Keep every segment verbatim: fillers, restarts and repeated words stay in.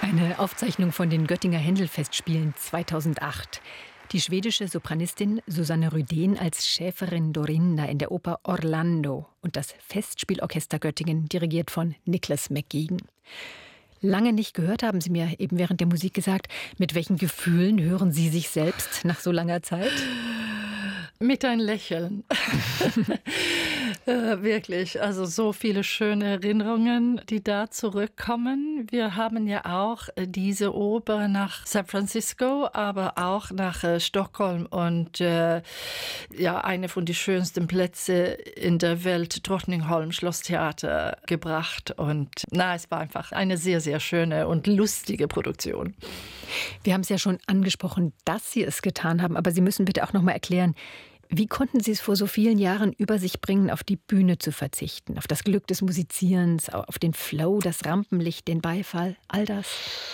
Eine Aufzeichnung von den Göttinger Händelfestspielen zweitausendacht. Die schwedische Sopranistin Susanne Rydén als Schäferin Dorinda in der Oper Orlando und das Festspielorchester Göttingen, dirigiert von Nicholas McGeegan. Lange nicht gehört, haben Sie mir eben während der Musik gesagt. Mit welchen Gefühlen hören Sie sich selbst nach so langer Zeit? Mit ein Lächeln. äh, wirklich, also so viele schöne Erinnerungen, die da zurückkommen. Wir haben ja auch äh, diese Oper nach San Francisco, aber auch nach äh, Stockholm und äh, ja, eine von den schönsten Plätze in der Welt, Drottningholm Schlosstheater, gebracht. Und na, es war einfach eine sehr, sehr schöne und lustige Produktion. Wir haben es ja schon angesprochen, dass Sie es getan haben, aber Sie müssen bitte auch noch mal erklären, wie konnten Sie es vor so vielen Jahren über sich bringen, auf die Bühne zu verzichten, auf das Glück des Musizierens, auf den Flow, das Rampenlicht, den Beifall, all das?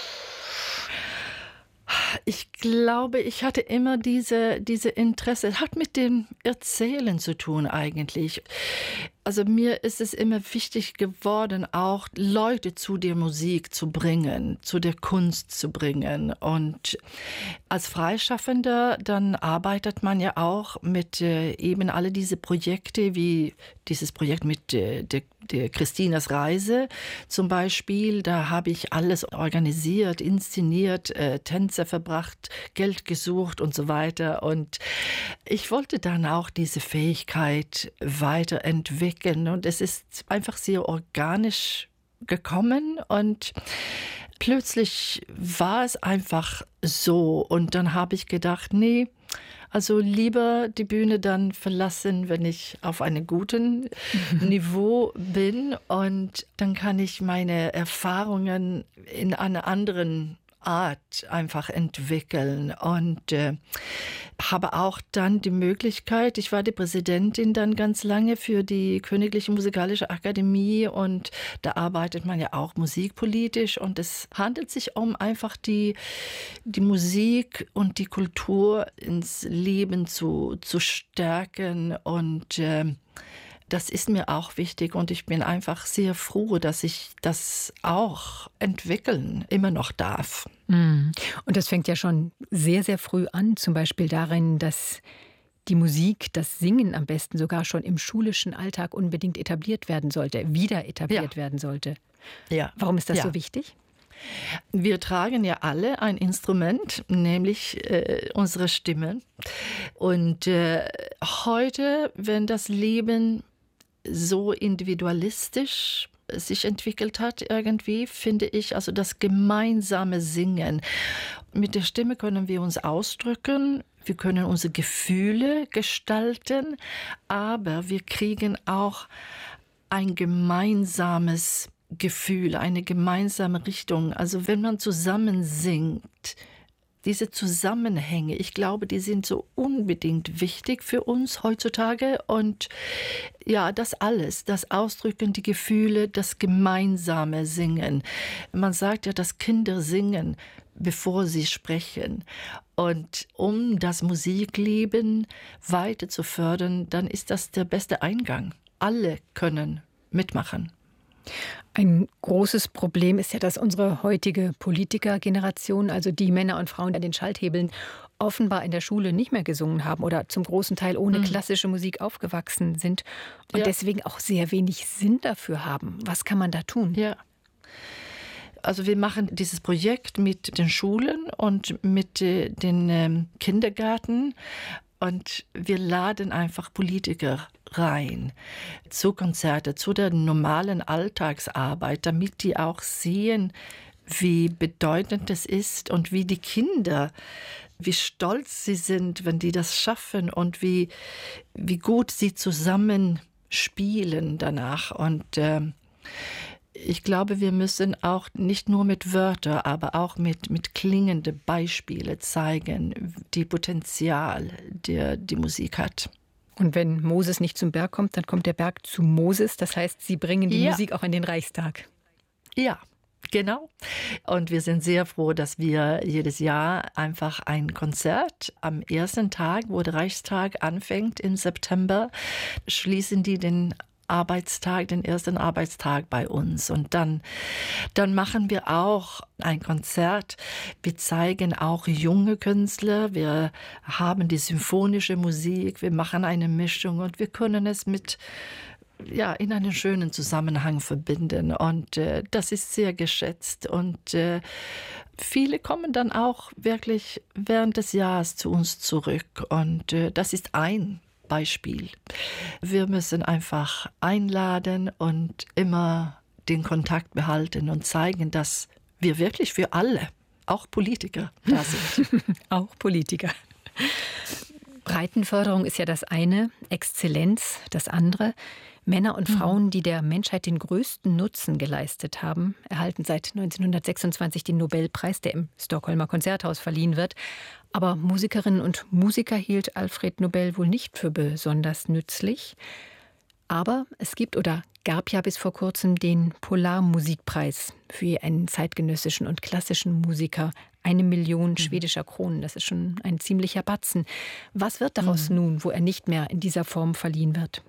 Ich glaube, ich hatte immer diese, diese Interesse, hat mit dem Erzählen zu tun eigentlich. Also mir ist es immer wichtig geworden, auch Leute zu der Musik zu bringen, zu der Kunst zu bringen. Und als Freischaffender, dann arbeitet man ja auch mit äh, eben alle diese Projekte, wie dieses Projekt mit äh, der, der Christinas Reise zum Beispiel. Da habe ich alles organisiert, inszeniert, äh, Tänze verbracht, Geld gesucht und so weiter. Und ich wollte dann auch diese Fähigkeit weiterentwickeln. Und es ist einfach sehr organisch gekommen und plötzlich war es einfach so. Und dann habe ich gedacht, nee, also lieber die Bühne dann verlassen, wenn ich auf einem guten Niveau bin. Und dann kann ich meine Erfahrungen in einer anderen Art einfach entwickeln und äh, habe auch dann die Möglichkeit, ich war die Präsidentin dann ganz lange für die Königliche Musikalische Akademie und da arbeitet man ja auch musikpolitisch und es handelt sich um einfach die, die Musik und die Kultur ins Leben zu, zu stärken und äh, das ist mir auch wichtig und ich bin einfach sehr froh, dass ich das auch entwickeln immer noch darf. Und das fängt ja schon sehr, sehr früh an, zum Beispiel darin, dass die Musik, das Singen am besten sogar schon im schulischen Alltag unbedingt etabliert werden sollte, wieder etabliert ja. werden sollte. Ja. Warum ist das ja. so wichtig? Wir tragen ja alle ein Instrument, nämlich äh, unsere Stimme. Und äh, heute, wenn das Leben so individualistisch sich entwickelt hat irgendwie, finde ich, also das gemeinsame Singen. Mit der Stimme können wir uns ausdrücken, wir können unsere Gefühle gestalten, aber wir kriegen auch ein gemeinsames Gefühl, eine gemeinsame Richtung. Also wenn man zusammen singt, diese Zusammenhänge, ich glaube, die sind so unbedingt wichtig für uns heutzutage. Und ja, das alles, das Ausdrücken, die Gefühle, das gemeinsame Singen. Man sagt ja, dass Kinder singen, bevor sie sprechen. Und um das Musikleben weiter zu fördern, dann ist das der beste Eingang. Alle können mitmachen. Ein großes Problem ist ja, dass unsere heutige Politikergeneration, also die Männer und Frauen an den Schalthebeln, offenbar in der Schule nicht mehr gesungen haben oder zum großen Teil ohne mhm. klassische Musik aufgewachsen sind und ja. deswegen auch sehr wenig Sinn dafür haben. Was kann man da tun? Ja. Also wir machen dieses Projekt mit den Schulen und mit äh, den ähm, Kindergärten. Und wir laden einfach Politiker rein zu Konzerte, zu der normalen Alltagsarbeit, damit die auch sehen, wie bedeutend es ist und wie die Kinder, wie stolz sie sind, wenn die das schaffen und wie, wie gut sie zusammen spielen danach. Und äh, ich glaube, wir müssen auch nicht nur mit Wörtern, aber auch mit, mit klingenden Beispielen zeigen, die Potenzial, die die Musik hat. Und wenn Moses nicht zum Berg kommt, dann kommt der Berg zu Moses. Das heißt, Sie bringen die ja. Musik auch in den Reichstag. Ja, genau. Und wir sind sehr froh, dass wir jedes Jahr einfach ein Konzert am ersten Tag, wo der Reichstag anfängt im September, schließen die den Arbeitstag, den ersten Arbeitstag bei uns. Und dann, dann machen wir auch ein Konzert. Wir zeigen auch junge Künstler. Wir haben die symphonische Musik. Wir machen eine Mischung und wir können es mit ja, in einen schönen Zusammenhang verbinden. Und äh, das ist sehr geschätzt. Und äh, viele kommen dann auch wirklich während des Jahres zu uns zurück. Und äh, das ist ein Beispiel. Wir müssen einfach einladen und immer den Kontakt behalten und zeigen, dass wir wirklich für alle, auch Politiker, da sind. Auch Politiker. Breitenförderung ist ja das eine, Exzellenz das andere. Männer und Frauen, die der Menschheit den größten Nutzen geleistet haben, erhalten seit neunzehnhundertsechsundzwanzig den Nobelpreis, der im Stockholmer Konzerthaus verliehen wird. Aber Musikerinnen und Musiker hielt Alfred Nobel wohl nicht für besonders nützlich. Aber es gibt oder gab ja bis vor kurzem den Polarmusikpreis für einen zeitgenössischen und klassischen Musiker. Eine Million schwedischer Kronen, das ist schon ein ziemlicher Batzen. Was wird daraus mhm. nun, wo er nicht mehr in dieser Form verliehen wird?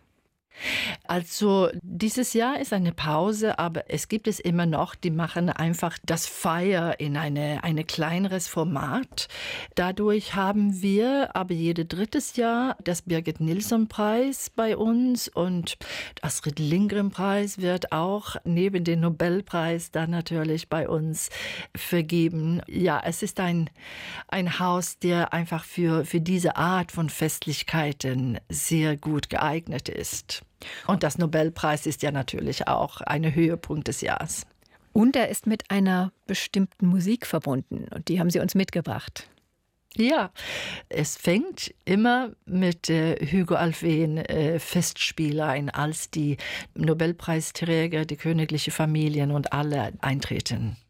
Also dieses Jahr ist eine Pause, aber es gibt es immer noch. Die machen einfach das Feier in eine, eine kleineres Format. Dadurch haben wir aber jedes drittes Jahr das Birgit-Nilsson-Preis bei uns und Astrid Lindgren-Preis wird auch neben dem Nobelpreis dann natürlich bei uns vergeben. Ja, es ist ein, ein Haus, der einfach für, für diese Art von Festlichkeiten sehr gut geeignet ist. Und das Nobelpreis ist ja natürlich auch ein Höhepunkt des Jahres. Und er ist mit einer bestimmten Musik verbunden und die haben Sie uns mitgebracht. Ja, es fängt immer mit äh, Hugo Alfvén äh, Festspielereien, als die Nobelpreisträger, die königliche Familien und alle eintreten.